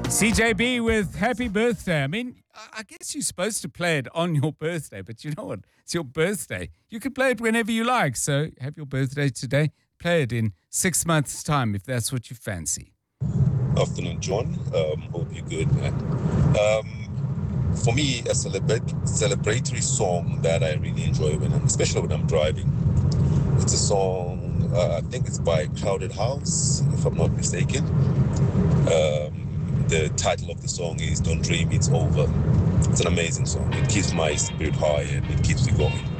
CJB with Happy Birthday. I mean, I guess you're supposed to play it on your birthday, but you know what? It's your birthday. You can play it whenever you like. So have your birthday today. Play it in 6 months' time if that's what you fancy. Afternoon, John. Hope you're good, man. For me, a celebratory song that I really enjoy especially when I'm driving. It's a song, I think it's by Crowded House, if I'm not mistaken. The title of the song is Don't Dream It's Over. It's an amazing song. It keeps my spirit high and it keeps me going.